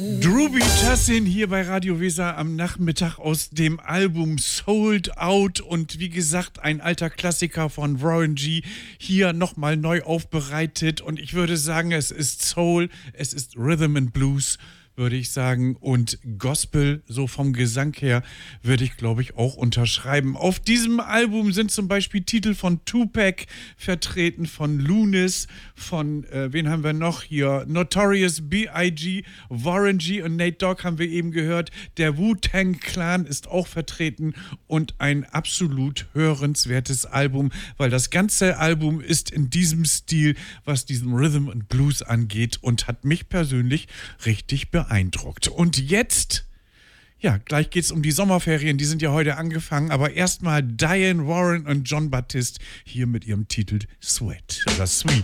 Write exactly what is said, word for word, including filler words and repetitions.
Druby Chassin hier bei Radio Weser am Nachmittag aus dem Album Sold Out und wie gesagt ein alter Klassiker von Warren G. hier nochmal neu aufbereitet und ich würde sagen, es ist Soul, es ist Rhythm and Blues, würde ich sagen, und Gospel, so vom Gesang her, würde ich, glaube ich, auch unterschreiben. Auf diesem Album sind zum Beispiel Titel von Tupac vertreten, von Lunis, von, äh, wen haben wir noch hier? Notorious B I G, Warren G und Nate Dogg haben wir eben gehört. Der Wu-Tang Clan ist auch vertreten und ein absolut hörenswertes Album, weil das ganze Album ist in diesem Stil, was diesen Rhythm and Blues angeht und hat mich persönlich richtig beeindruckt. beeindruckt. Und jetzt, ja, gleich geht es um die Sommerferien, die sind ja heute angefangen, aber erstmal Diane Warren und Jon Batiste hier mit ihrem Titel Sweat oder Sweet.